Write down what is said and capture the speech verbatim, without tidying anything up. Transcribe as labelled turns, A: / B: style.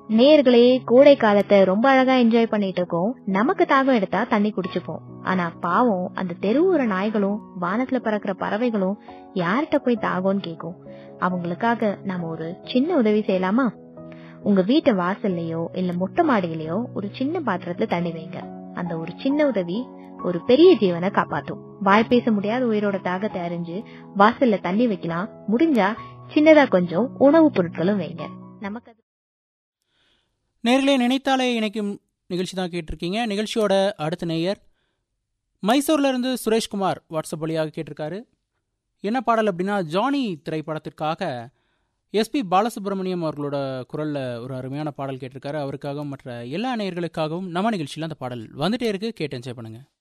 A: நேயர்களே, கோடை காலத்தை ரொம்ப அழகா என்ஜாய் பண்ணிட்டு இருக்கோம். நமக்கு தாகம் எடுத்தா தண்ணி குடிச்சுப்போம். ஆனா பாவம் அந்த தெருவோர நாய்களும் வானத்துல பறக்கிற பறவைகளும் யார்கிட்ட போய் தாகம்னு கேக்கும். அவங்களுக்காக நாம ஒரு சின்ன உதவி செய்யலாமா? உங்க வீட்டு வாசல்லையோ இல்ல மொட்டை மாடியிலயோ ஒரு சின்ன பாத்திரத்துல தண்ணி வைங்க. அந்த ஒரு சின்ன உதவி ஒரு பெரிய ஜீவனை காப்பாத்தும். வாய் பேச முடியாத உயிரோட தாகத்தை அறிஞ்சு வாசல்ல தண்ணி வைக்கலாம். முடிஞ்சா சின்னதா கொஞ்சம் உணவுப் பொருட்களும் வைங்க. நமக்கு
B: நேர்களே, நினைத்தாலே இணைக்கும் நிகழ்ச்சி தான் கேட்டிருக்கீங்க. நிகழ்ச்சியோட அடுத்த நேயர் மைசூர்ல இருந்து சுரேஷ்குமார் வாட்ஸ்அப் வழியாக கேட்டிருக்காரு. என்ன பாடல் அப்படின்னா, ஜானி திரைப்படத்திற்காக எஸ்பி பாலசுப்ரமணியம் அவர்களோட குரல்ல ஒரு அருமையான பாடல் கேட்டிருக்காரு. அவருக்காகவும் மற்ற எல்லா நேயர்களுக்காகவும் நம்ம நிகழ்ச்சியில் அந்த பாடல் வந்துட்டே இருக்கு. கேட்டு என்ஜாய் பண்ணுங்க.